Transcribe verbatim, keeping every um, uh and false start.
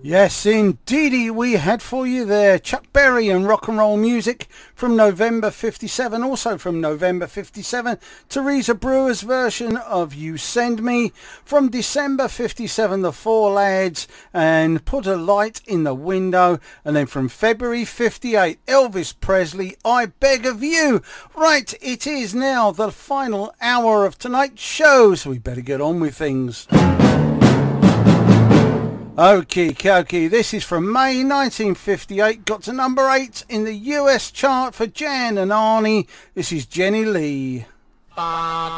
Yes, indeedy, we had for you there Chuck Berry and rock and roll music from November fifty-seven. Also from November fifty-seven, Teresa Brewer's version of You Send Me. From December fifty-seven, The Four Lads and Put a Light in the Window. And then from February fifty-eight, Elvis Presley, I Beg of You. Right, it is now the final hour of tonight's show, so we better get on with things. Okie dokie, this is from May nineteen fifty-eight, got to number eight in the U S chart for Jan and Arnie. This is Jenny Lee. Ba